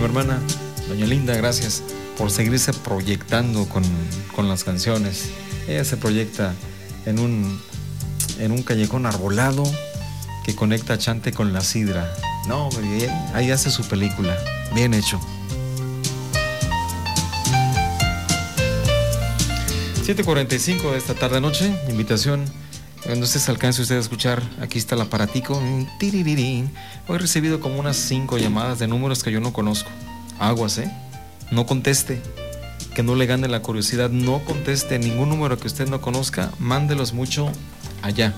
prima hermana, doña Linda, gracias por seguirse proyectando con las canciones. Ella se proyecta en un callejón arbolado que conecta Chante con la sidra. No, ahí hace su película. Bien hecho. 7:45 de esta tarde noche. Invitación. Cuando se alcance usted a escuchar, aquí está el aparatico. Hoy he recibido como unas 5 llamadas de números que yo no conozco. Aguas, no conteste. Que no le gane la curiosidad. No conteste ningún número que usted no conozca. Mándelos mucho allá.